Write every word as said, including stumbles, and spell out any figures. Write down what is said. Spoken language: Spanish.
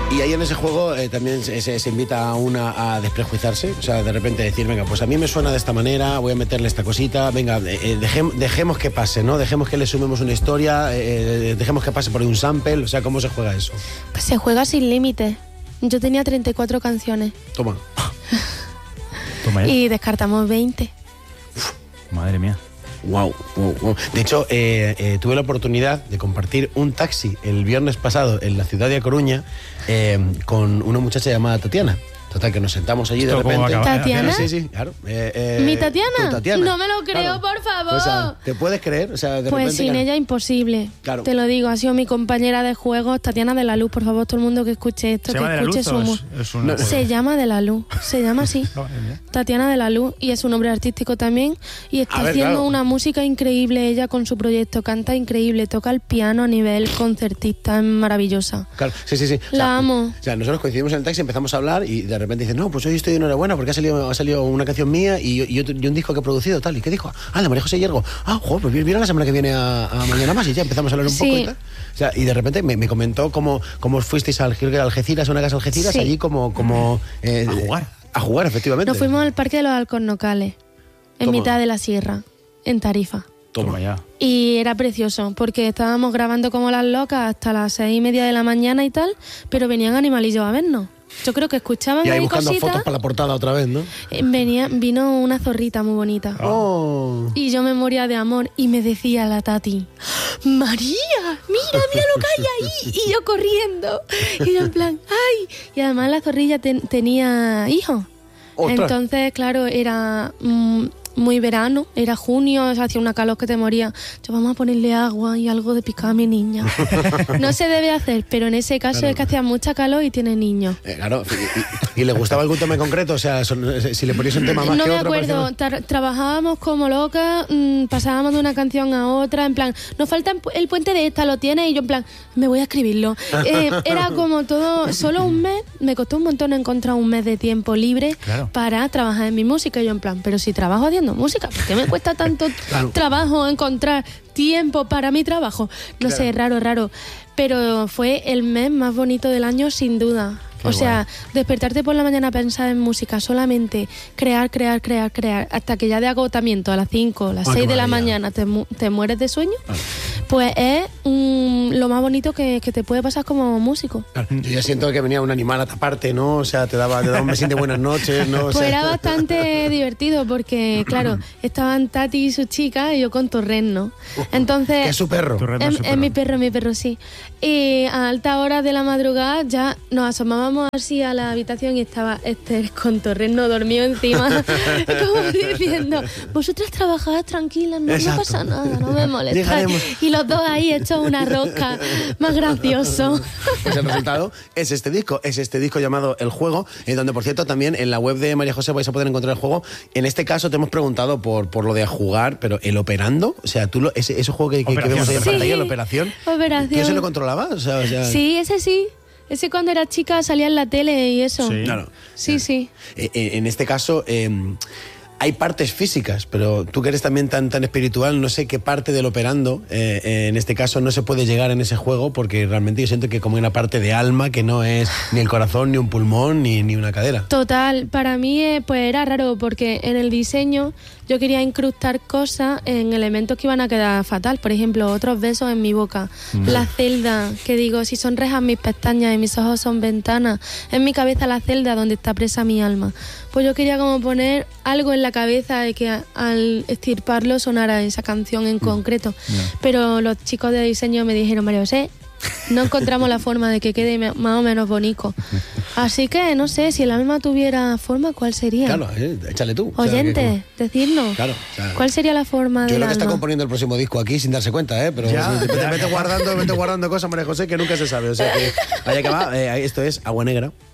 Y ahí en ese juego eh, también se, se, se invita a una a desprejuiciarse, o sea, de repente decir, venga, pues a mí me suena de esta manera, voy a meterle esta cosita, venga, eh, dejem, dejemos que pase, ¿no? Dejemos que le sumemos una historia, eh, dejemos que pase por ahí un sample, o sea, ¿cómo se juega eso? Pues se juega sin límite. Yo tenía treinta y cuatro canciones. Toma. Toma ya. Y descartamos veinte. Madre mía. Wow, wow, wow. De hecho, eh, eh, tuve la oportunidad de compartir un taxi el viernes pasado en la ciudad de A Coruña eh, con una muchacha llamada Tatiana. Total, que nos sentamos allí de ¿Esto cómo repente. acaba? ¿Tatiana? Sí, sí, claro. Eh, eh, ¿Mi Tatiana? tu Tatiana. No me lo creo, Claro. por favor. O sea, ¿te puedes creer? O sea, de Pues repente, sin claro. ella imposible. Claro. Te lo digo, ha sido mi compañera de juegos, Tatiana de la Luz. Por favor, todo el mundo que escuche esto, ¿Se que llama de la escuche luz su o mu- es, es un No, juego? Se llama de la Luz, se llama así. Madre mía. Tatiana de la Luz, y es un nombre artístico también, y está A ver, haciendo claro. una música increíble ella con su proyecto, canta increíble, toca el piano a nivel concertista, es maravillosa. Claro, sí, sí, sí. O sea, La amo. O sea, nosotros coincidimos en el taxi, empezamos a hablar y de repente dicen, no, pues hoy estoy de enhorabuena porque ha salido, ha salido una canción mía y, yo- y, otro- y un disco que he producido, tal. ¿Y qué dijo? Ah, de María José Hiergo. Ah, joder, pues viene la semana que viene a, a Mañana Más y ya empezamos a hablar un Sí. poco y tal. O sea, y de repente me, me comentó cómo, cómo fuisteis al Gil- Algeciras, a una casa Algeciras, Sí. allí como... como eh, A jugar. A jugar, efectivamente. Nos fuimos al Parque de los Alcornocales, en Toma. mitad de la sierra, en Tarifa. Toma ya. Y era precioso, porque estábamos grabando como las locas hasta las seis y media de la mañana y tal, pero venían animalillos a vernos. Yo creo que escuchaban Y ahí ahí buscando cositas. fotos para la portada otra vez, ¿no? Eh, Venía, vino una zorrita muy bonita. Oh. Y yo me moría de amor y me decía la Tati, María, mira, mira lo que hay ahí. Y yo corriendo. Y yo en plan, ay. Y además la zorrilla ten- tenía hijos. ¡Ostras! Entonces, claro, era mm, muy verano, era junio, o sea, hacía una calor que te moría. Yo, vamos a ponerle agua y algo de picar a mi niña. No se debe hacer, pero en ese caso Claro. es que hacía mucha calor y tiene niños. Eh, claro, y, y- y le gustaba algún tema en concreto? O sea, son- si le ponías un tema más No que me otro... acuerdo, parecía- tra- trabajábamos como locas, mm, pasábamos de una canción a otra, en plan, nos falta el puente de esta, lo tiene, y yo en plan, me voy a escribirlo. Eh, era como todo, solo un mes, me costó un montón encontrar un mes de tiempo libre Claro. para trabajar en mi música, y yo en plan, pero si trabajo haciendo música, ¿por qué me cuesta tanto Claro. trabajo encontrar tiempo para mi trabajo? No Claro. sé, raro, raro, pero fue el mes más bonito del año sin duda. Qué O sea, despertarte por la mañana a pensar en música, solamente crear, crear, crear, crear, hasta que ya de agotamiento a las cinco, las Ay, seis qué de la maravilla. mañana te, mu- te mueres de sueño, pues es mm, lo más bonito que, que te puede pasar como músico. Claro, yo ya siento que venía un animal a taparte, ¿no? O sea, te daba, te daba un besín de buenas noches, ¿no? O Pues sea, era bastante divertido porque, claro, estaban Tati y su chica y yo con Torreno. Entonces, que es su perro. Tu red no Es, es su es perro. mi perro, mi perro, sí. Y a alta hora de la madrugada ya nos asomábamos así a la habitación y estaba Esther con Torreno dormido encima, como diciendo, vosotras trabajad tranquilas, no, no Exacto. pasa nada, no me molestáis. Llegaremos. Y los dos ahí hechos una rosca, más gracioso. Pues el resultado es este disco, es este disco llamado El Juego, en donde, por cierto, también en la web de María José vais a poder encontrar el juego. En este caso te hemos preguntado por, por lo de jugar, pero el operando, o sea, tú lo, ese, ese juego que, que, que vemos ahí en Sí. pantalla, la operación, Operación. ¿tú se lo controlabas? O sea, o sea, Sí, ese sí. Ese cuando era chica salía en la tele y eso. Sí. Claro. Sí, sí. Eh, eh, en este caso, eh, hay partes físicas, pero tú que eres también tan, tan espiritual, no sé qué parte del operando, eh, eh, en este caso, no se puede llegar en ese juego, porque realmente yo siento que como hay una parte de alma que no es ni el corazón, ni un pulmón, ni, ni una cadera. Total, para mí eh, pues era raro porque en el diseño yo quería incrustar cosas en elementos que iban a quedar fatal. Por ejemplo, otros besos en mi boca, la celda, que digo, si son rejas mis pestañas y mis ojos son ventanas, en mi cabeza la celda donde está presa mi alma. Pues yo quería como poner algo en la cabeza de que a- al estirparlo sonara esa canción en concreto. Pero los chicos de diseño me dijeron, María José, no encontramos la forma de que quede me- más o menos bonito. Así que no sé, si el alma tuviera forma, ¿cuál sería? Claro, eh, échale tú. O sea, Oyente, que- decirnos. Claro, o sea, ¿Cuál sería la forma yo del creo que está alma? componiendo el próximo disco aquí sin darse cuenta, ¿eh? Pero Ya, sí, te- te ya. vete guardando, vete guardando cosas, María José, que nunca se sabe. O sea que, allá que va, eh, esto es Agua Negra.